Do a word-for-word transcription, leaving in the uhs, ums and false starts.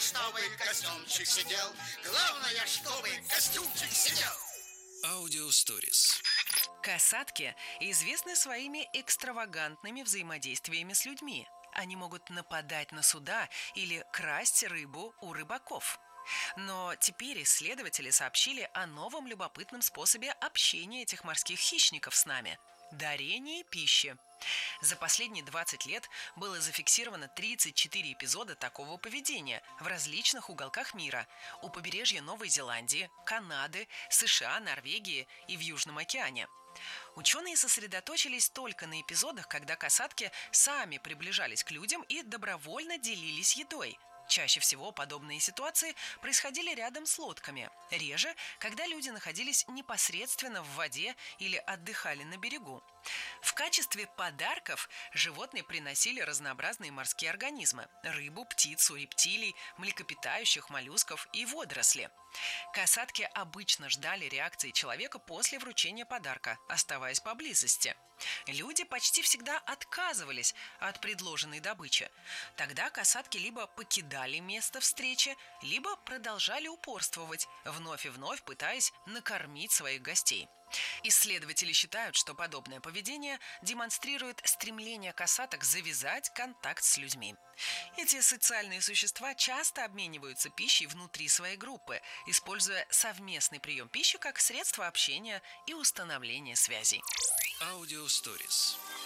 чтобы костюмчик сидел. Главное, чтобы костюмчик сидел. Аудиосторис. Касатки известны своими экстравагантными взаимодействиями с людьми. Они могут нападать на суда или красть рыбу у рыбаков. Но теперь исследователи сообщили о новом любопытном способе общения этих морских хищников с нами – дарение пищи. За последние двадцать лет было зафиксировано тридцать четыре эпизода такого поведения в различных уголках мира – у побережья Новой Зеландии, Канады, США, Норвегии и в Южном океане. Ученые сосредоточились только на эпизодах, когда касатки сами приближались к людям и добровольно делились едой. Чаще всего подобные ситуации происходили рядом с лодками, реже, когда люди находились непосредственно в воде или отдыхали на берегу. В качестве подарков животные приносили разнообразные морские организмы – рыбу, птицу, рептилий, млекопитающих, моллюсков и водоросли. Касатки обычно ждали реакции человека после вручения подарка, оставаясь поблизости. Люди почти всегда отказывались от предложенной добычи. Тогда касатки либо покидали место встречи, либо продолжали упорствовать, вновь и вновь пытаясь накормить своих гостей. Исследователи считают, что подобное поведение демонстрирует стремление касаток завязать контакт с людьми. Эти социальные существа часто обмениваются пищей внутри своей группы, используя совместный прием пищи как средство общения и установления связей. Аудиосторис.